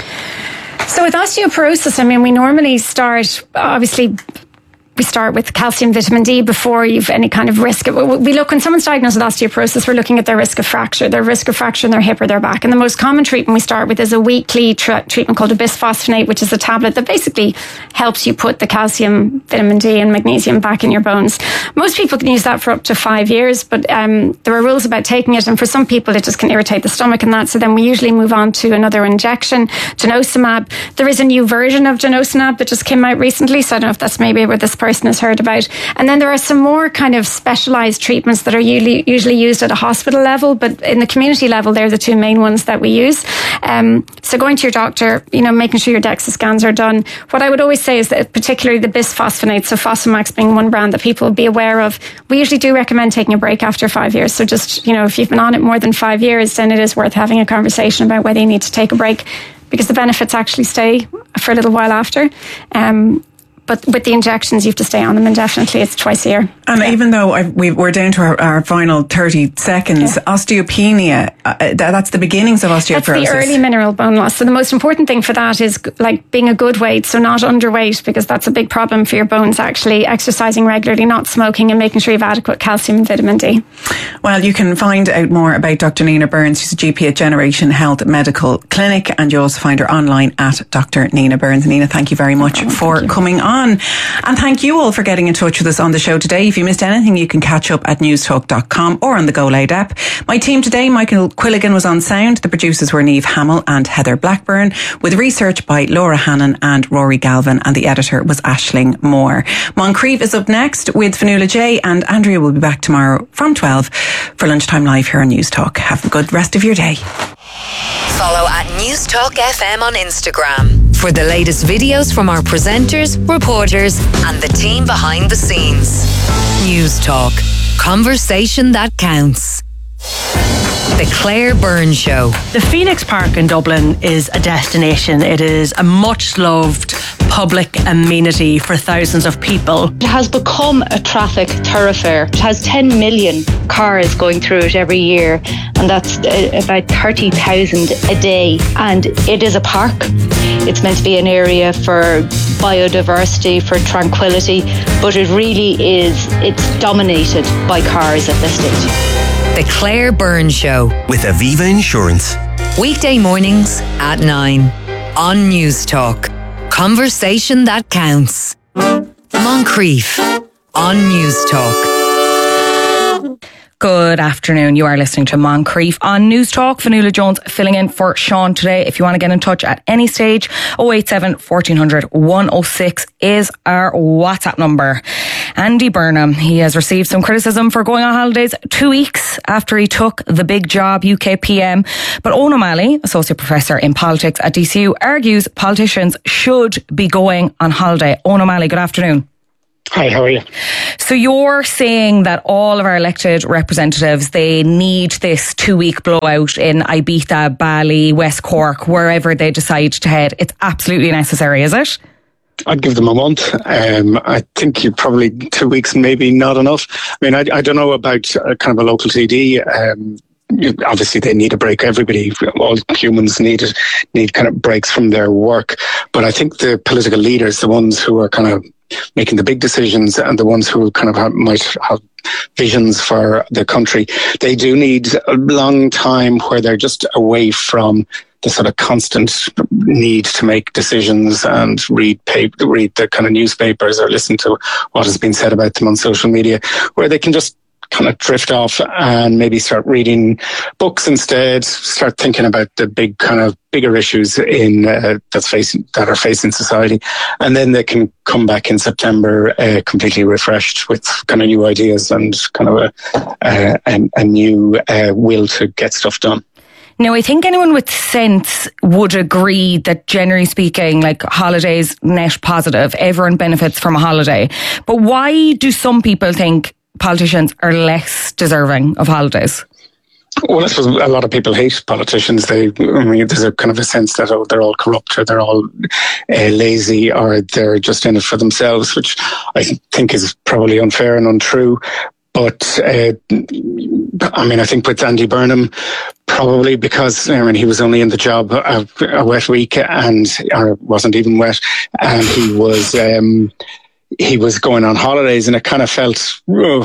So with osteoporosis, we normally start, obviously, we start with calcium, vitamin D before you've any kind of risk. We look, when someone's diagnosed with osteoporosis, we're looking at their risk of fracture in their hip or their back. And the most common treatment we start with is a weekly treatment called a bisphosphonate, which is a tablet that basically helps you put the calcium, vitamin D and magnesium back in your bones. Most people can use that for up to 5 years, but there are rules about taking it. And for some people, it just can irritate the stomach and that. So then we usually move on to another injection, denosumab. There is a new version of denosumab that just came out recently. So I don't know if that's maybe where this person has heard about. And then there are some more kind of specialised treatments that are usually used at a hospital level, but in the community level, they're the 2 main ones that we use. So going to your doctor, making sure your DEXA scans are done. What I would always say is that particularly the bisphosphonates, so Fosamax being one brand that people will be aware of, we usually do recommend taking a break after 5 years. So just, if you've been on it more than 5 years, then it is worth having a conversation about whether you need to take a break, because the benefits actually stay for a little while after. But with the injections, you have to stay on them indefinitely. It's twice a year. And even though we're down to our final 30 seconds, osteopenia, that's the beginnings of osteoporosis. That's the early mineral bone loss. So the most important thing for that is like being a good weight, so not underweight, because that's a big problem for your bones, actually. Exercising regularly, not smoking, and making sure you have adequate calcium and vitamin D. Well, you can find out more about Dr. Nina Burns. She's a GP at Generation Health Medical Clinic, and you also find her online at Dr. Nina Burns. Nina, thank you very much for coming on. And thank you all for getting in touch with us on the show today. If you missed anything, you can catch up at newstalk.com or on the Go Loud app. My team today, Michael Quilligan was on sound. The producers were Niamh Hamill and Heather Blackburn, with research by Laura Hannon and Rory Galvin, and the editor was Aisling Moore. Moncrief is up next with Fionnuala J, and Andrea will be back tomorrow from 12 for Lunchtime Live here on News Talk. Have a good rest of your day. Follow at News Talk FM on Instagram for the latest videos from our presenters, reporters, and the team behind the scenes. News Talk. Conversation that counts. The Claire Byrne Show. The Phoenix Park in Dublin is a destination. It is a much loved public amenity for thousands of people. It has become a traffic thoroughfare. It has 10 million cars going through it every year, and that's about 30,000 a day. And it is a park. It's meant to be an area for biodiversity, for tranquility, but it really is, it's dominated by cars at this stage. The Claire Byrne Show. With Aviva Insurance. Weekday mornings at 9 on News Talk. Conversation that counts. Moncrief on News Talk. Good afternoon. You are listening to Moncrief on News Talk. Fionnuala Jones filling in for Sean today. If you want to get in touch at any stage, 087 1400 106 is our WhatsApp number. Andy Burnham, he has received some criticism for going on holidays 2 weeks after he took the big job, UK PM. But Owen O'Malley, Associate Professor in Politics at DCU, argues politicians should be going on holiday. Owen O'Malley, good afternoon. Hi, how are you? So you're saying that all of our elected representatives, they need this 2-week blowout in Ibiza, Bali, West Cork, wherever they decide to head. It's absolutely necessary, is it? I'd give them a month. I think you probably 2 weeks, maybe not enough. I mean, I don't know about kind of a local TD. Obviously, they need a break. Everybody, all humans need kind of breaks from their work. But I think the political leaders, the ones who are kind of making the big decisions and the ones who kind of might have visions for the country, they do need a long time where they're just away from the sort of constant need to make decisions and read the kind of newspapers or listen to what has been said about them on social media, where they can just kind of drift off and maybe start reading books instead, start thinking about the bigger issues that are facing society. And then they can come back in September completely refreshed with kind of new ideas and kind of a new will to get stuff done. Now, I think anyone with sense would agree that, generally speaking, like, holidays net positive. Everyone benefits from a holiday. But why do some people think politicians are less deserving of holidays? Well, I suppose a lot of people hate politicians. There's a kind of a sense that they're all corrupt, or they're all lazy, or they're just in it for themselves, which I think is probably unfair and untrue. But I think with Andy Burnham, probably because he was only in the job a wet week, or wasn't even wet, and he was going on holidays, and it kind of felt,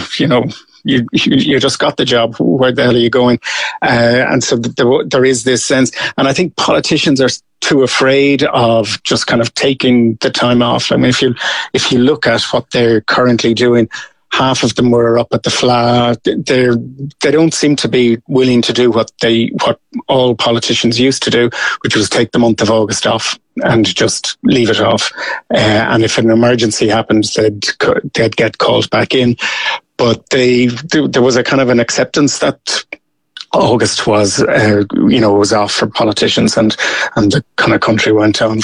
you just got the job. Where the hell are you going? And so there is this sense, and I think politicians are too afraid of just kind of taking the time off. I mean, if you look at what they're currently doing, half of them were up at the Fleadh. They don't seem to be willing to do what all politicians used to do, which was take the month of August off and just leave it off. And if an emergency happened, they'd get called back in. But there was a kind of an acceptance that August was off for politicians, and the kind of country went on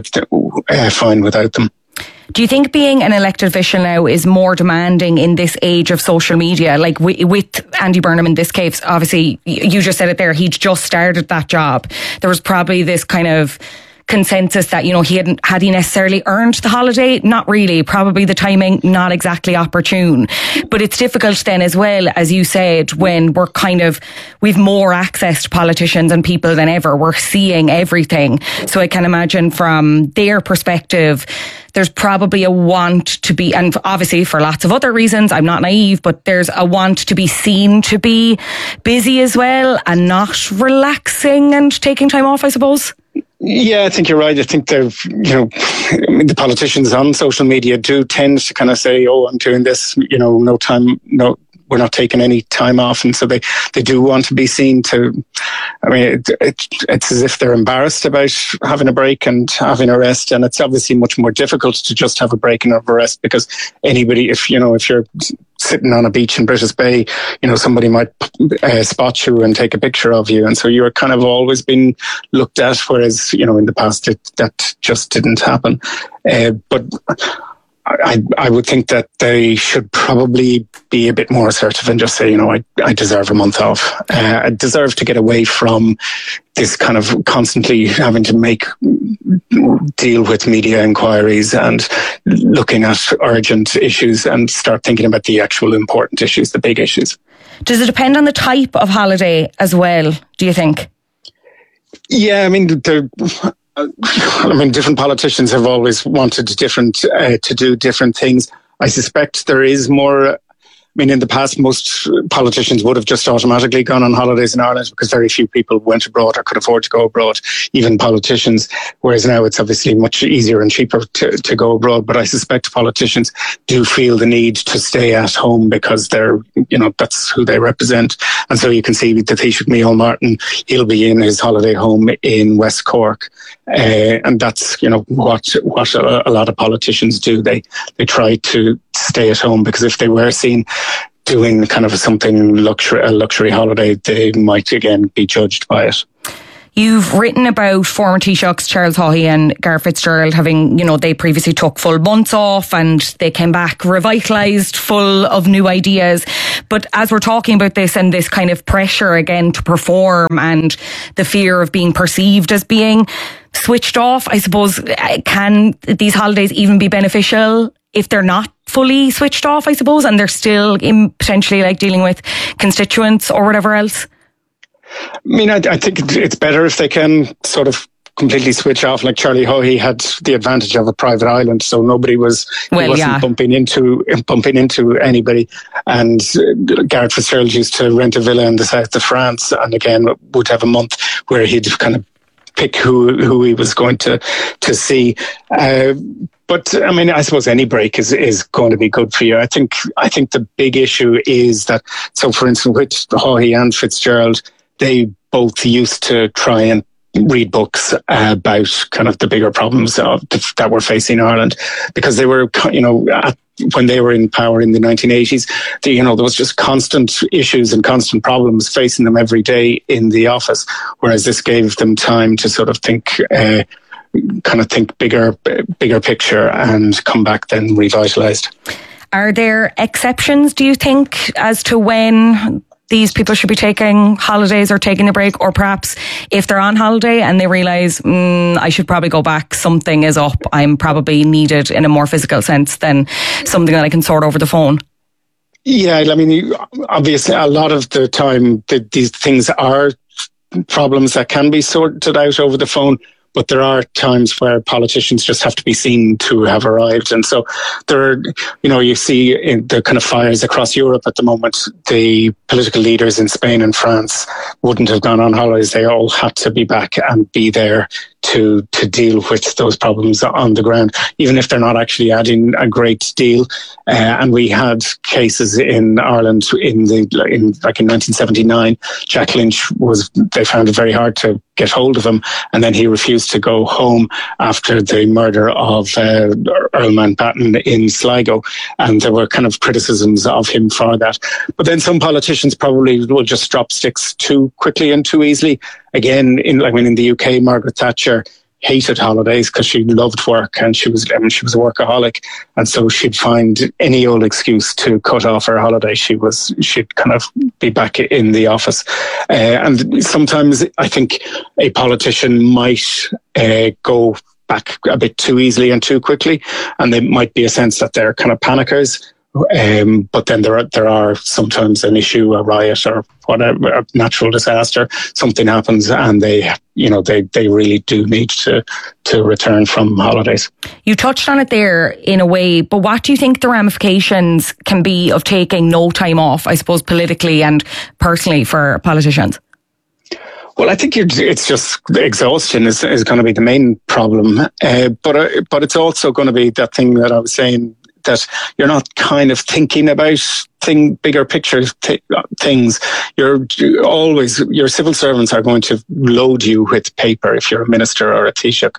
fine without them. Do you think being an elected official now is more demanding in this age of social media? Like with Andy Burnham in this case, obviously, you just said it there, he'd just started that job. There was probably this kind of consensus that, had he necessarily earned the holiday? Not really. Probably the timing, not exactly opportune. But it's difficult then as well, as you said, when we've more access to politicians and people than ever. We're seeing everything. So I can imagine from their perspective, there's probably a want to be, and obviously for lots of other reasons, I'm not naive, but there's a want to be seen to be busy as well and not relaxing and taking time off, I suppose. Yeah, I think you're right. I think the politicians on social media do tend to kind of say, "Oh, I'm doing this, no time, no, we're not taking any time off," and so they do want to be seen to. I mean, it's as if they're embarrassed about having a break and having a rest, and it's obviously much more difficult to just have a break and have a rest, because anybody, if you're sitting on a beach in British Bay, somebody might spot you and take a picture of you, and so you're kind of always been looked at, whereas in the past that just didn't happen. But I would think that they should probably be a bit more assertive and just say, I deserve a month off. I deserve to get away from this kind of constantly having to deal with media inquiries and looking at urgent issues, and start thinking about the actual important issues, the big issues. Does it depend on the type of holiday as well, do you think? Yeah, I mean, different politicians have always wanted to do different things. I suspect there is more mean, in the past, most politicians would have just automatically gone on holidays in Ireland because very few people went abroad or could afford to go abroad, even politicians. Whereas now it's obviously much easier and cheaper to go abroad. But I suspect politicians do feel the need to stay at home because they're, that's who they represent. And so you can see the Taoiseach Micheál Martin, he'll be in his holiday home in West Cork. And that's, what a lot of politicians do. They try to stay at home because if they were seen doing kind of a luxury holiday, they might again be judged by it. You've written about former Taoiseachs Charles Haughey and Garret FitzGerald having, they previously took full months off and they came back revitalised, full of new ideas. But as we're talking about this and this kind of pressure again to perform and the fear of being perceived as being switched off, I suppose, can these holidays even be beneficial if they're not fully switched off, I suppose, and they're still in potentially like dealing with constituents or whatever else? I mean, I think it's better if they can sort of completely switch off. Like Charlie Haughey had the advantage of a private island, so nobody wasn't bumping into anybody. And Garret FitzGerald used to rent a villa in the south of France, and again would have a month where he'd kind of pick who he was going to see. But I mean, I suppose any break is going to be good for you. I think the big issue is that, so for instance, with Haughey and FitzGerald, they both used to try and read books about kind of the bigger problems that were facing Ireland, because they were, when they were in power in the 1980s, there was just constant issues and constant problems facing them every day in the office, whereas this gave them time to sort of think bigger picture and come back then revitalised. Are there exceptions, do you think, as to when these people should be taking holidays or taking a break, or perhaps if they're on holiday and they realise, I should probably go back, something is up, I'm probably needed in a more physical sense than something that I can sort over the phone? Yeah, I mean, obviously a lot of the time these things are problems that can be sorted out over the phone, but there are times where politicians just have to be seen to have arrived. And so there are, you see in the kind of fires across Europe at the moment, the political leaders in Spain and France wouldn't have gone on holidays. They all had to be back and be there to deal with those problems on the ground, even if they're not actually adding a great deal. And we had cases in Ireland in 1979. Jack Lynch they found it very hard to get hold of him, and then he refused to go home after the murder of Earl Mountbatten in Sligo, and there were kind of criticisms of him for that. But then some politicians probably will just drop sticks too quickly and too easily. Again, in the UK, Margaret Thatcher hated holidays because she loved work, and she was a workaholic, and so she'd find any old excuse to cut off her holiday. She'd kind of be back in the office, and sometimes I think a politician might go back a bit too easily and too quickly, and there might be a sense that they're kind of panickers. But then there are sometimes an issue, a riot or whatever, a natural disaster, something happens, and they really do need to return from holidays. You touched on it there in a way, but what do you think the ramifications can be of taking no time off, I suppose, politically and personally for politicians? Well, I think it's just exhaustion is going to be the main problem, but it's also going to be that thing that I was saying, that you're not kind of thinking about bigger picture things. Your civil servants are going to load you with paper if you're a minister or a Taoiseach.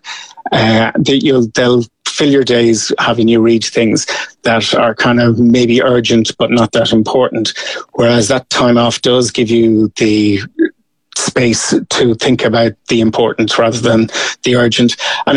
They'll fill your days having you read things that are kind of maybe urgent but not that important. Whereas that time off does give you the space to think about the important rather than the urgent. And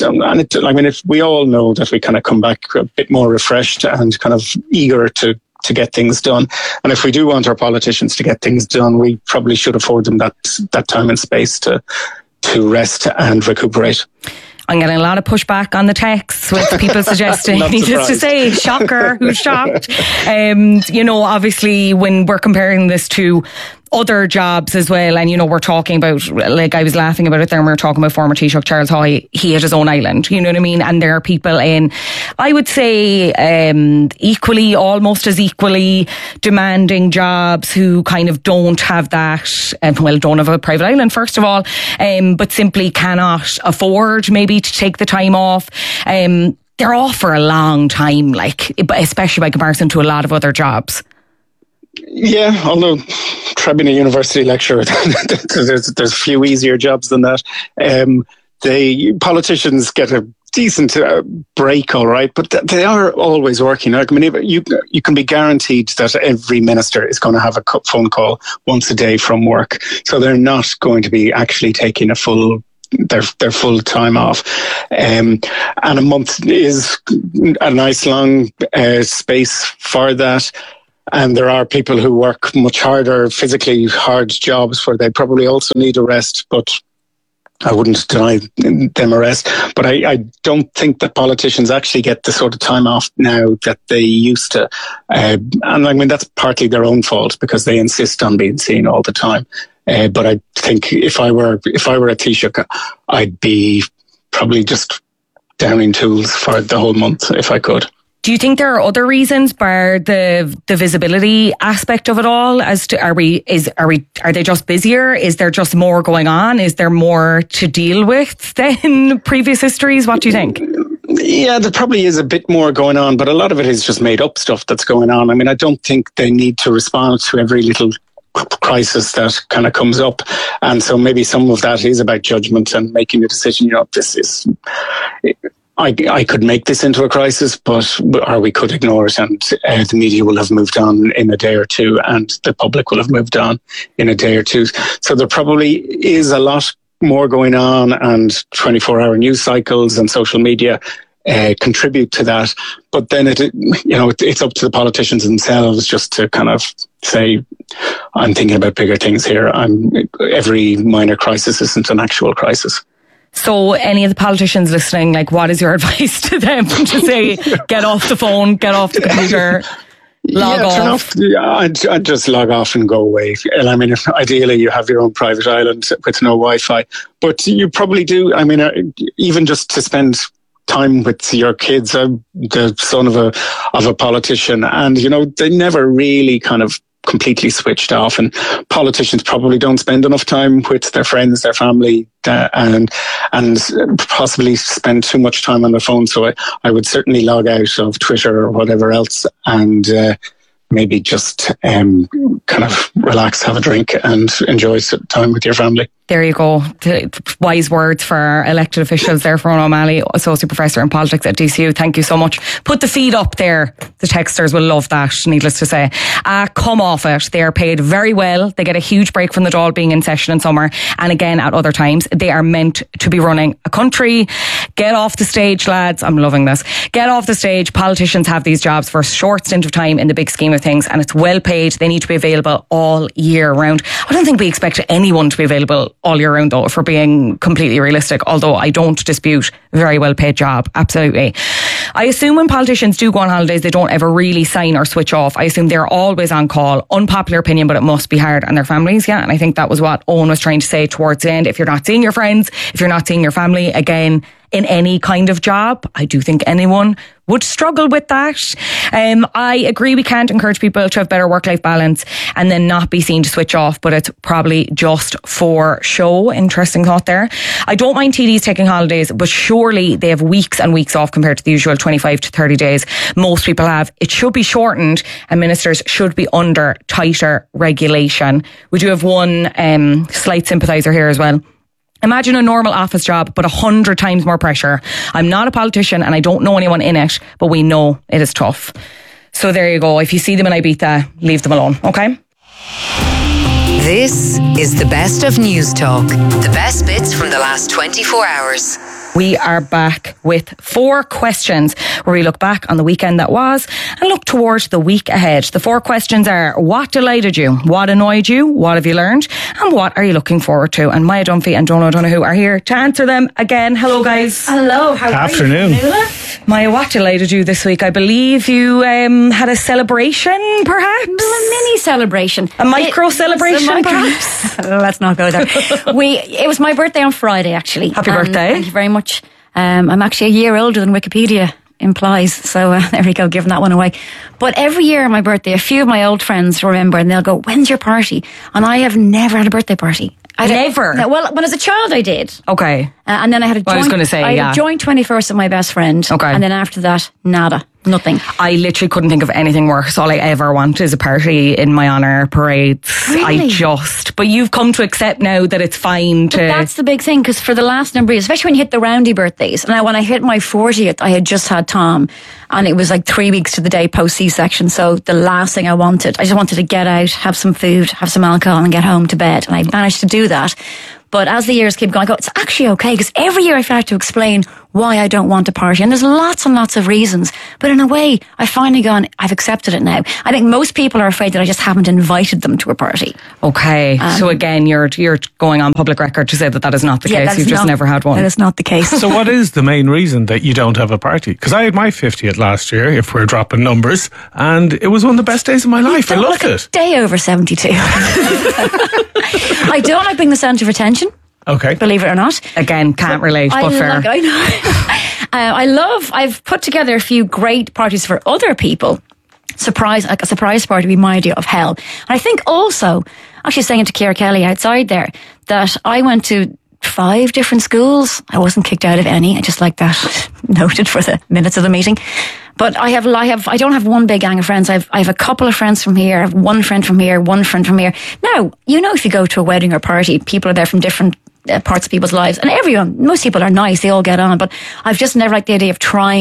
we all know that we kind of come back a bit more refreshed and kind of eager to get things done. And if we do want our politicians to get things done, we probably should afford them that time and space to rest and recuperate. I'm getting a lot of pushback on the texts with people suggesting, needless to say, shocker, who's shocked? Obviously when we're comparing this to other jobs as well. And, we're talking about, like I was laughing about it there, and we were talking about former Taoiseach Charles Hoy. He had his own island, you know what I mean? And there are people in, I would say, equally, almost as equally demanding jobs who kind of don't have that, don't have a private island, first of all, but simply cannot afford maybe to take the time off. They're off for a long time, like, especially by comparison to a lot of other jobs. Yeah, although being a university lecturer, there's few easier jobs than that. Politicians get a decent break, all right, but they are always working. I mean, you can be guaranteed that every minister is going to have a phone call once a day from work, so they're not going to be actually taking their full time off, and a month is a nice long space for that. And there are people who work much harder, physically hard jobs where they probably also need a rest, but I wouldn't deny them a rest. But I don't think that politicians actually get the sort of time off now that they used to. And I mean, that's partly their own fault because they insist on being seen all the time. But I think if I were a Taoiseach, I'd be probably just downing tools for the whole month if I could. Do you think there are other reasons, bar the visibility aspect of it all? As to are they just busier? Is there just more going on? Is there more to deal with than previous histories? What do you think? Yeah, there probably is a bit more going on, but a lot of it is just made up stuff that's going on. I mean, I don't think they need to respond to every little crisis that kind of comes up, and so maybe some of that is about judgment and making a decision. This is. I could make this into a crisis, or we could ignore it, and the media will have moved on in a day or two, and the public will have moved on in a day or two. So there probably is a lot more going on, and 24-hour news cycles and social media contribute to that. But then it's up to the politicians themselves just to kind of say, I'm thinking about bigger things here. Every minor crisis isn't an actual crisis. So any of the politicians listening, like, what is your advice to them to say, get off the phone, get off the computer, log off? I'd just log off and go away. And I mean, ideally you have your own private island with no Wi-Fi, but you probably do. I mean, even just to spend time with your kids. I'm the son of a politician, and they never really kind of completely switched off, and politicians probably don't spend enough time with their friends, their family, and possibly spend too much time on their phone. So I would certainly log out of Twitter or whatever else, and maybe just kind of relax, have a drink, and enjoy time with your family. There you go. Wise words for our elected officials there. Fiona O'Malley, Associate Professor in Politics at DCU. Thank you so much. Put the feed up there. The texters will love that, needless to say. Come off it. They are paid very well. They get a huge break from the Dáil being in session in summer. And again, at other times, they are meant to be running a country. Get off the stage, lads. I'm loving this. Get off the stage. Politicians have these jobs for a short stint of time in the big scheme of things, and it's well paid. They need to be available all year round. I don't think we expect anyone to be available all year round, though, if we're being completely realistic, although I don't dispute a very well paid job, absolutely. I assume when politicians do go on holidays, they don't ever really sign or switch off. I assume they're always on call. Unpopular opinion, but it must be hard on their families, yeah, and I think that was what Owen was trying to say towards the end. If you're not seeing your friends, if you're not seeing your family, again, in any kind of job, I do think anyone would struggle with that. I agree we can't encourage people to have better work-life balance and then not be seen to switch off, but it's probably just for show. Interesting thought there. I don't mind TDs taking holidays, but surely they have weeks and weeks off compared to the usual 25 to 30 days most people have. It should be shortened, and ministers should be under tighter regulation. We do have one slight sympathiser here as well. Imagine a normal office job, but 100 times more pressure. I'm not a politician and I don't know anyone in it, but we know it is tough. So there you go. If you see them in Ibiza, leave them alone, okay? This is the best of News Talk. The best bits from the last 24 hours. We are back with 4 questions where we look back on the weekend that was and look towards the week ahead. The 4 questions are: what delighted you? What annoyed you? What have you learned? And what are you looking forward to? And Maya Dunphy and Donal O'Donoghue are here to answer them again. Hello, guys. Hello, how are Afternoon. you? Maya, what delighted you this week? I believe you had a celebration, perhaps? A mini celebration. A micro celebration, perhaps? Let's not go there. It was my birthday on Friday, actually. Happy birthday. Thank you very much. I'm actually a year older than Wikipedia implies, so there we go, giving that one away. But every year on my birthday, a few of my old friends remember and they'll go, when's your party? And I have never had a birthday party. Never? No, well, when I was a child I did. Okay. And then I had a joint 21st with my best friend. Okay. And then after that, nada. Nothing. I literally couldn't think of anything worse. All I ever want is a party in my honour, parades. Really? But you've come to accept now that it's fine to... But that's the big thing, because for the last number of years, especially when you hit the roundy birthdays, and when I hit my 40th, I had just had Tom, and it was like 3 weeks to the day post C-section, so the last thing I just wanted to get out, have some food, have some alcohol, and get home to bed, and I managed to do that. But as the years keep going, I go, it's actually okay, because every year I have to explain why I don't want a party. And there's lots and lots of reasons. But in a way, I've finally gone, I've accepted it now. I think most people are afraid that I just haven't invited them to a party. Okay. So again, you're going on public record to say that is not the case. You've just never had one. That is not the case. So what is the main reason that you don't have a party? Because I had my 50th last year, if we're dropping numbers, and it was one of the best days of my life. I loved it. Day over 72. I don't like being the centre of attention. Okay. Believe it or not. Again, can't relate, but fair. I know. I've put together a few great parties for other people. A surprise party would be my idea of hell. And I think also, actually saying it to Ciara Kelly outside there, that I went to 5 different schools. I wasn't kicked out of any. I just like that noted for the minutes of the meeting. But I don't have one big gang of friends. I have a couple of friends from here. I have one friend from here, one friend from here. Now, if you go to a wedding or party, people are there from different parts of people's lives. And most people are nice. They all get on. But I've just never liked the idea of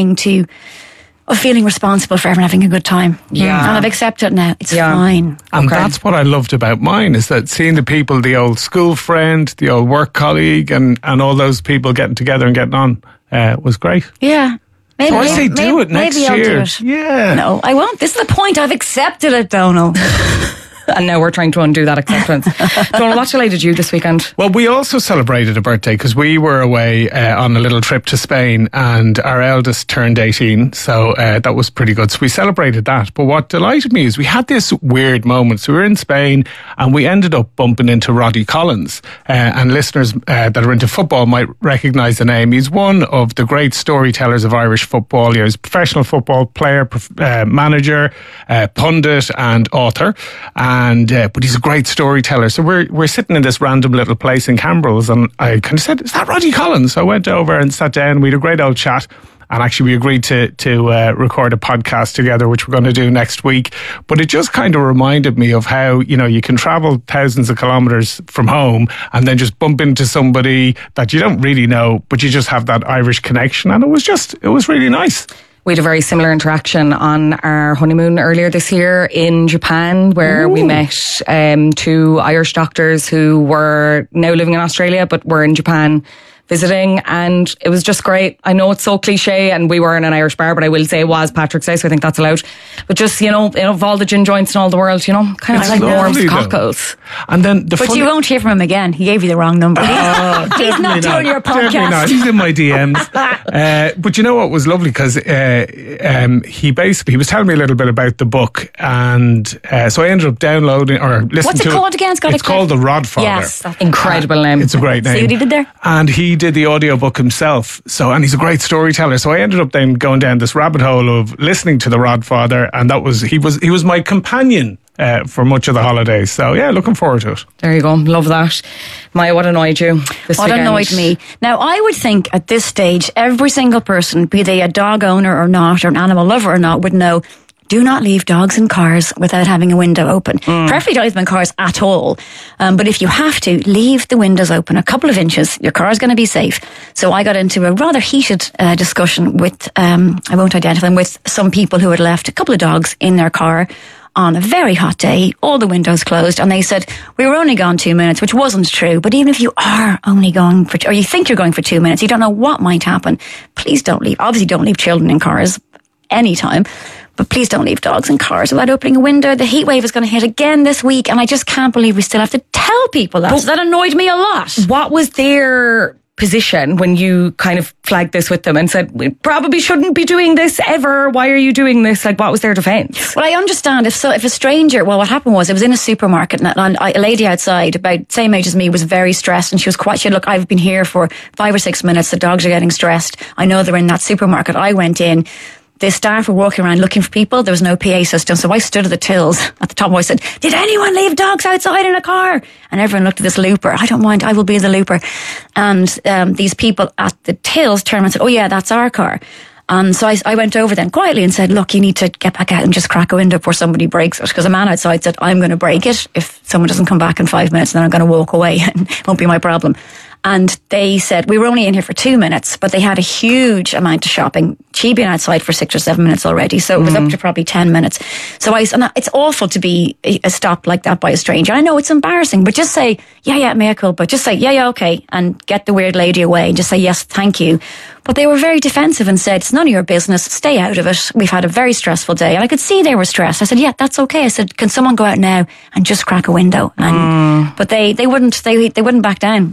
feeling responsible for everyone having a good time. Yeah. And I've accepted it now. It's fine. And that's what I loved about mine, is that seeing the people, the old school friend, the old work colleague, and all those people getting together and getting on was great. Yeah. Maybe I'll do it next maybe year. I'll do it. Yeah. No, I won't. This is the point. I've accepted it, Donal. And now we're trying to undo that acceptance. Donal, what delighted you this weekend? Well, we also celebrated a birthday because we were away on a little trip to Spain, and our eldest turned 18, so that was pretty good. So we celebrated that. But what delighted me is we had this weird moment. So we were in Spain and we ended up bumping into Roddy Collins. And listeners that are into football might recognise the name. He's one of the great storytellers of Irish football. He's a professional football player, manager, pundit and author. But he's a great storyteller. So we're sitting in this random little place in Cambrils, and I kind of said, "Is that Roddy Collins?" So I went over and sat down. We had a great old chat. And actually, we agreed to record a podcast together, which we're going to do next week. But it just kind of reminded me of how, you can travel thousands of kilometres from home and then just bump into somebody that you don't really know, but you just have that Irish connection. And it was really nice. We had a very similar interaction on our honeymoon earlier this year in Japan, where we met 2 Irish doctors who were now living in Australia, but were in Japan visiting, and it was just great. I know it's so cliche, and we were in an Irish bar, but I will say it was Patrick's Day, so I think that's allowed. But just, of all the gin joints in all the world, kind of like warm cockles. And then But you won't hear from him again. He gave you the wrong number. He's not doing your podcast. Not. He's in my DMs. But you know what was lovely? Because he was telling me a little bit about the book, and so I ended up downloading or listening to it. What's it called again? It's called The Rodfather. Yes. Incredible name. It's a great name. See what he did there? And he did the audiobook himself. And he's a great storyteller. So I ended up then going down this rabbit hole of listening to The Rodfather, and he was my companion for much of the holidays. So yeah, looking forward to it. There you go. Love that. Maya, what annoyed you this weekend? What annoyed me? Now, I would think at this stage, every single person, be they a dog owner or not, or an animal lover or not, would know, do not leave dogs in cars without having a window open. Preferably don't leave them in cars at all. But if you have to, leave the windows open a couple of inches. Your car's going to be safe. So I got into a rather heated discussion with, I won't identify them, with some people who had left a couple of dogs in their car on a very hot day, all the windows closed, and they said, we were only gone 2 minutes, which wasn't true. But even if you are only going for, or you think you're going for 2 minutes, you don't know what might happen. Please don't leave. Obviously, don't leave children in cars anytime. But please don't leave dogs in cars without opening a window. The heat wave is going to hit again this week, and I just can't believe we still have to tell people that. That annoyed me a lot. What was their position when you kind of flagged this with them and said, we probably shouldn't be doing this ever? Why are you doing this? Like, what was their defence? Well, I understand if a stranger, well, what happened was it was in a supermarket, and a lady outside, about the same age as me, was very stressed, and she said, look, I've been here for 5 or 6 minutes. The dogs are getting stressed. I know they're in that supermarket. I went in. The staff were walking around looking for people. There was no PA system. So I stood at the tills at the top. I said, did anyone leave dogs outside in a car? And everyone looked at this looper. I don't mind. I will be the looper. And these people at the tills turned and said, oh yeah, that's our car. And so I went over then quietly and said, look, you need to get back out and just crack a window before somebody breaks it. Because a man outside said, I'm going to break it if someone doesn't come back in 5 minutes, and then I'm going to walk away and it won't be my problem. And they said, we were only in here for 2 minutes, but they had a huge amount of shopping. She'd been outside for 6 or 7 minutes already, so it was up to probably 10 minutes. So and it's awful to be stopped like that by a stranger. I know it's embarrassing, but just say, yeah, mea culpa. Just say, yeah, okay, and get the weird lady away and just say, yes, thank you. But they were very defensive and said, it's none of your business, stay out of it. We've had a very stressful day. And I could see they were stressed. I said, yeah, that's okay. I said, can someone go out now and just crack a window? And but they wouldn't back down.